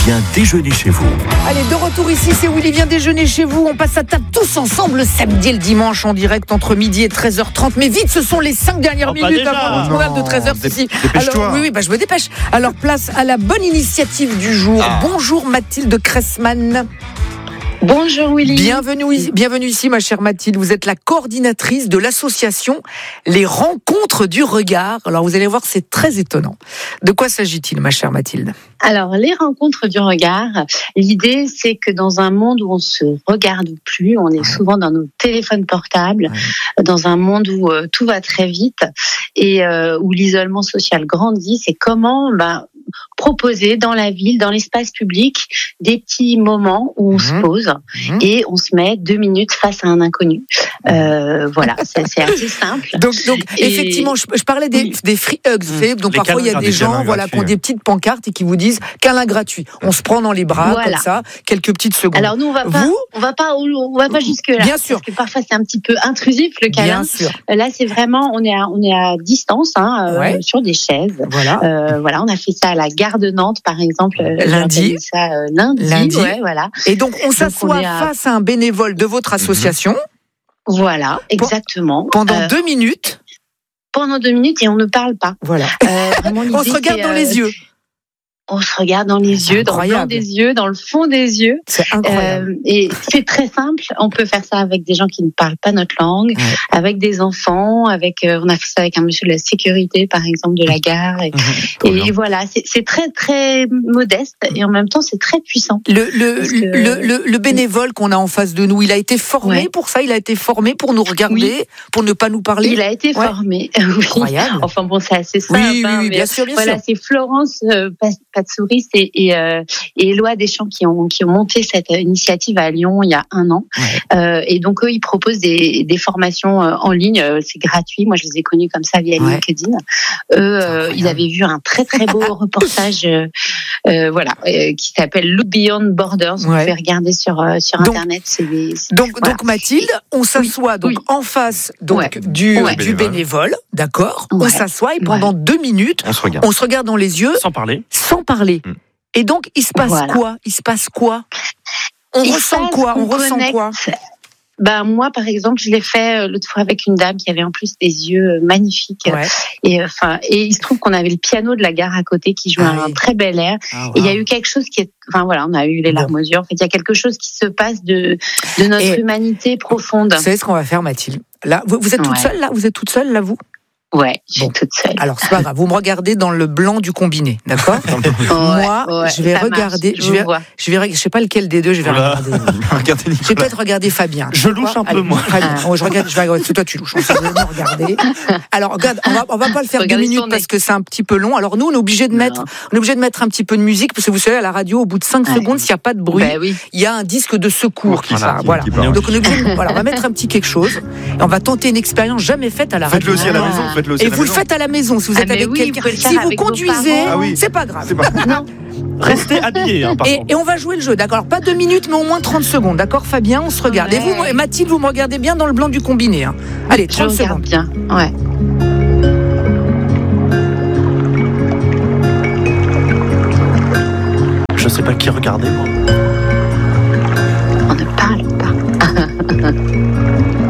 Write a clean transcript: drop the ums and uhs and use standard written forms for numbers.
Viens déjeuner chez vous. Allez, de retour ici, c'est Willy vient déjeuner chez vous. On passe à table tous ensemble le samedi et le dimanche en direct entre midi et 13h30. Mais vite, ce sont les 5 dernières minutes avant le journal de 13h. Dépêche-toi. Alors, oui, je me dépêche. Alors, place à la bonne initiative du jour. Bonjour Mathilde Cressman. Bonjour Willy. Bienvenue ici ma chère Mathilde. Vous êtes la coordinatrice de l'association Les Rencontres du Regard. Alors vous allez voir, c'est très étonnant. De quoi s'agit-il ma chère Mathilde ? Alors les Rencontres du Regard, l'idée c'est que dans un monde où on se regarde plus, on est souvent dans nos téléphones portables, dans un monde où tout va très vite et où l'isolement social grandit, c'est comment proposer dans la ville, dans l'espace public, des petits moments où on se pose et on se met 2 minutes face à un inconnu. Voilà, c'est assez simple. Donc effectivement, je parlais des free hugs. Donc parfois il y a des gens qui ont des petites pancartes et qui vous disent câlin gratuit. On se prend dans les bras comme ça, quelques petites secondes. Alors nous on va pas jusque là. Bien sûr. Parce que parfois c'est un petit peu intrusif le câlin. Bien sûr. Là c'est vraiment on est à distance sur des chaises. Voilà, on a fait ça à la gare de Nantes par exemple. Lundi. Lundi. Ouais, voilà. Et donc on s'assoit face à un bénévole de votre association. Voilà, exactement. Pendant 2 minutes. Pendant 2 minutes et on ne parle pas. Voilà. On se regarde dans les yeux. On se regarde dans les yeux, dans le blanc des yeux, dans le fond des yeux. C'est incroyable. Et c'est très simple. On peut faire ça avec des gens qui ne parlent pas notre langue, avec des enfants, on a fait ça avec un monsieur de la sécurité, par exemple, de la gare. Et voilà, c'est très, très modeste et en même temps, c'est très puissant. Le bénévole qu'on a en face de nous, il a été formé pour ça, il a été formé pour nous regarder, pour ne pas nous parler. Il a été formé. Incroyable. Enfin bon, c'est assez simple. Oui, bien sûr. Voilà, c'est Florence Patsouris et Éloi Deschamps qui ont monté cette initiative à Lyon il y a 1 an. Et donc eux, ils proposent des formations en ligne. C'est gratuit. Moi, je les ai connus comme ça via LinkedIn. Ils avaient vu un très très beau reportage, qui s'appelle Look Beyond Borders. Vous pouvez regarder sur internet. Donc Mathilde, on s'assoit en face du bénévole, d'accord. On s'assoit et pendant 2 minutes, on se regarde dans les yeux, sans parler. Et donc, il se passe quoi On ressent quoi Moi, par exemple, je l'ai fait l'autre fois avec une dame qui avait en plus des yeux magnifiques. Et il se trouve qu'on avait le piano de la gare à côté qui jouait un très bel air. Et il y a eu quelque chose on a eu les larmes aux yeux. En fait, il y a quelque chose qui se passe de notre humanité profonde. Vous savez ce qu'on va faire, Mathilde ? Là, vous êtes toute seule, là ? Vous êtes toute seule, là, vous ? Ouais, je suis toute seule. Alors, c'est pas grave. Vous me regardez dans le blanc du combiné, d'accord ? Moi, je vais regarder. Je sais pas lequel des deux je vais regarder. Je vais peut-être regarder Fabien. Je louche un peu, moi. Fabien. Je vais regarder. C'est toi, tu louches. On va regarder. Alors, regarde, on va pas le faire 2 minutes parce que c'est un petit peu long. Alors, nous, on est obligé de mettre un petit peu de musique parce que vous savez, à la radio, au bout de 5 secondes, s'il n'y a pas de bruit, il y a un disque de secours qui part. Voilà. Donc, on est obligé. On va mettre un petit quelque chose. Et on va tenter une expérience jamais faite à la radio. Faites-le aussi à la maison. Et vous le faites à la maison si vous êtes avec quelqu'un. Si vous conduisez, c'est pas grave. Non. Restez habillés. Et on va jouer le jeu, d'accord ? Pas 2 minutes, mais au moins 30 secondes, d'accord Fabien ? On se regarde. Et vous, Mathilde, vous me regardez bien dans le blanc du combiné. Allez, 30 secondes. Bien, ouais. Je sais pas qui regarder, moi. On ne parle pas.